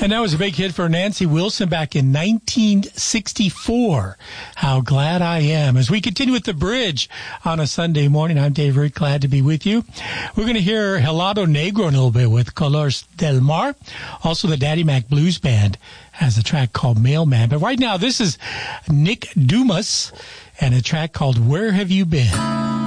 And that was a big hit for Nancy Wilson back in 1964. How glad I am. As we continue with The Bridge on a Sunday morning, I'm Dave Root, glad to be with you. We're going to hear Helado Negro in a little bit with Colors del Mar. Also, the Daddy Mac Blues Band has a track called Mailman. But right now, this is Nick Dumas and a track called Where Have You Been?